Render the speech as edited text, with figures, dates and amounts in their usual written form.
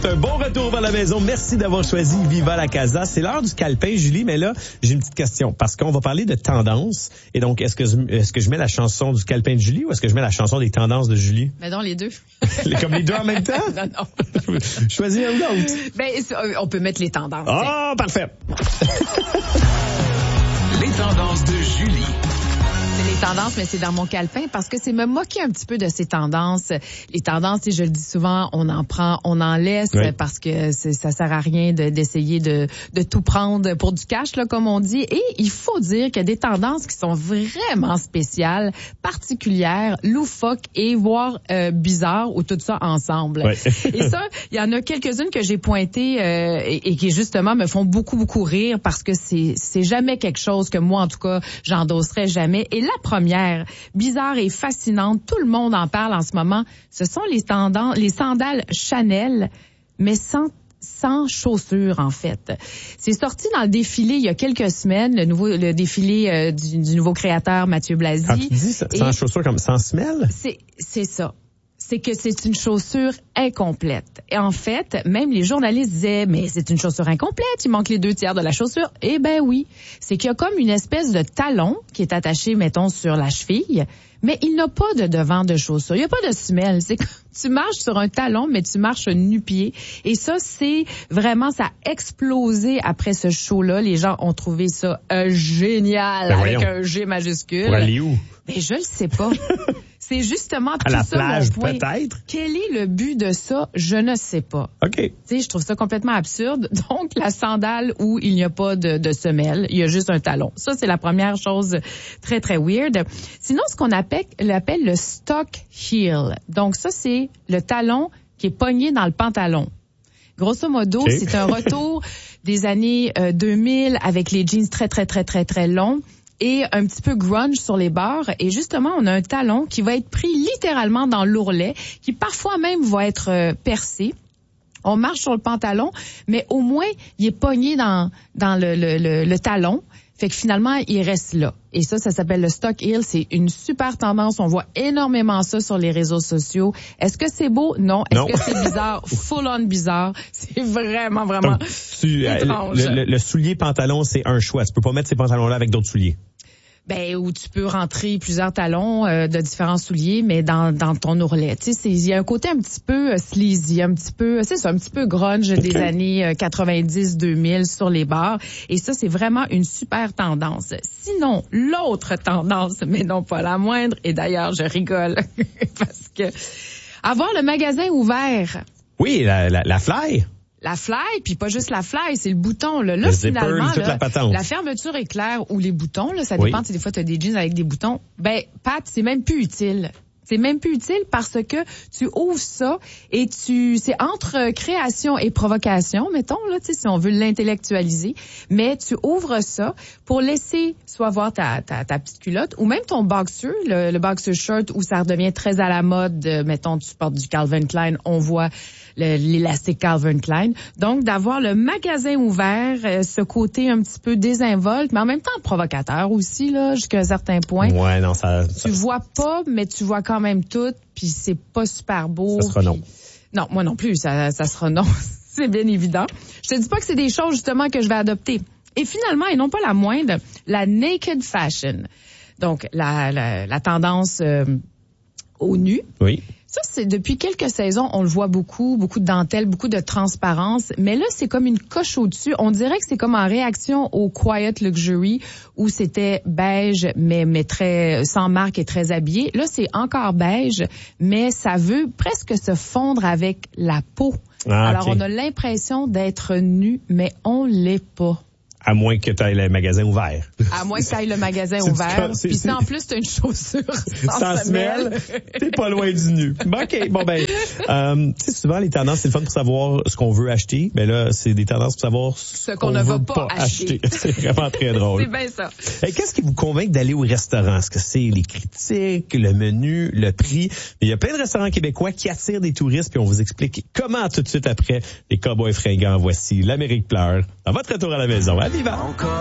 Un bon retour vers la maison. Merci d'avoir choisi Viva la Casa. C'est l'heure du calepin, Julie, mais là, j'ai une petite question parce qu'on va parler de tendance. Et donc, est-ce que je mets la chanson du calepin de Julie ou est-ce que je mets la chanson des tendances de Julie? Ben non, les deux. Comme les deux en même temps? Non. Choisis un ou l'autre. Ben, on peut mettre les tendances. Ah, parfait. Les tendances de Julie. C'est les tendances, mais c'est dans mon calepin parce que c'est me moquer un petit peu de ces tendances. Les tendances, je le dis souvent, on en prend, on en laisse parce que ça sert à rien d'essayer de tout prendre pour du cash, là, comme on dit. Et il faut dire qu'il y a des tendances qui sont vraiment spéciales, particulières, loufoques et voire bizarres ou tout ça ensemble. Ouais. Et ça, il y en a quelques-unes que j'ai pointées et qui justement me font beaucoup rire parce que c'est jamais quelque chose que moi, en tout cas, j'endosserais jamais. Et la première, bizarre et fascinante, tout le monde en parle en ce moment, ce sont les sandales Chanel, mais sans chaussures, en fait. C'est sorti dans le défilé il y a quelques semaines, le défilé du nouveau créateur Mathieu Blasi. Quand tu dis sans chaussures comme sans semelle? C'est ça. C'est que c'est une chaussure incomplète. Et en fait, même les journalistes disaient, mais c'est une chaussure incomplète, il manque les 2/3 de la chaussure. Eh ben oui, c'est qu'il y a comme une espèce de talon qui est attaché, mettons, sur la cheville, mais il n'a pas de devant de chaussure. Il n'y a pas de semelle. C'est que tu marches sur un talon, mais tu marches nu-pied. Et ça, c'est vraiment, ça a explosé après ce show-là. Les gens ont trouvé ça génial, avec un G majuscule. Pour aller où? Mais je le sais pas. C'est justement à la plage, mon point. peut-être. Quel est le but de ça? Je ne sais pas. OK. Tu sais, je trouve ça complètement absurde. Donc, la sandale où il n'y a pas de semelle, il y a juste un talon. Ça, c'est la première chose très weird. Sinon, ce qu'on appelle le stock heel. Donc, ça, c'est le talon qui est pogné dans le pantalon. Grosso modo, c'est un retour des années 2000 avec les jeans très longs et un petit peu grunge sur les bords. Et justement, on a un talon qui va être pris littéralement dans l'ourlet, qui parfois même va être percé. On marche sur le pantalon, mais au moins, il est pogné dans le talon. Fait que finalement, il reste là. Et ça s'appelle le stock heel. C'est une super tendance. On voit énormément ça sur les réseaux sociaux. Est-ce que c'est beau? Non. Est-ce que c'est bizarre? Full on bizarre. C'est vraiment Donc, étrange. Le soulier pantalon, c'est un choix. Tu peux pas mettre ces pantalons-là avec d'autres souliers. Ben, où tu peux rentrer plusieurs talons de différents souliers, mais dans ton ourlet. Tu sais, il y a un côté un petit peu sleazy, un petit peu grunge des années 90-2000 sur les bords. Et ça, c'est vraiment une super tendance. Sinon, l'autre tendance, mais non pas la moindre, et d'ailleurs, je rigole, parce que avoir le magasin ouvert. Oui, la fly. La fly, puis pas juste la fly, c'est le bouton. Là, le finalement, zipper, toute la patente. La fermeture est claire ou les boutons, là, ça dépend. Des fois, tu as des jeans avec des boutons. Ben, Pat, c'est même plus utile. C'est même plus utile parce que tu ouvres ça et c'est entre création et provocation, mettons, là, tu sais, si on veut l'intellectualiser. Mais tu ouvres ça pour laisser soit voir ta petite culotte ou même ton boxer, le boxer shirt où ça redevient très à la mode. Mettons, tu portes du Calvin Klein, on voit l'élastique Calvin Klein. Donc, d'avoir le magasin ouvert, ce côté un petit peu désinvolte, mais en même temps provocateur aussi, là, jusqu'à un certain point. Ouais, non, Tu vois pas, mais tu vois quand même tout, puis c'est pas super beau. Ça sera non. Non, moi non plus, ça sera non. C'est bien évident. Je te dis pas que c'est des choses, justement, que je vais adopter. Et finalement, et non pas la moindre, la naked fashion. Donc, la tendance au nu. Oui. Ça, c'est depuis quelques saisons, on le voit beaucoup de dentelle, beaucoup de transparence. Mais là, c'est comme une coche au-dessus. On dirait que c'est comme en réaction au Quiet Luxury où c'était beige, mais très sans marque et très habillé. Là, c'est encore beige, mais ça veut presque se fondre avec la peau. Alors, on a l'impression d'être nu, mais on l'est pas. À moins que tu ailles le magasin ouvert. À moins que tu ailles le magasin ouvert. Puis si en plus tu as une chaussure sans semelle, t'es pas loin du nu. OK, bon ben, tu sais, souvent les tendances, c'est le fun pour savoir ce qu'on veut acheter. Mais là, c'est des tendances pour savoir ce qu'on ne veut pas acheter. C'est vraiment très drôle. C'est bien ça. Et qu'est-ce qui vous convainc d'aller au restaurant? Est-ce que c'est les critiques, le menu, le prix? Il y a plein de restaurants québécois qui attirent des touristes, puis on vous explique comment tout de suite après les Cowboys fringants. Voici l'Amérique pleure. Dans votre retour à la maison. À Viva!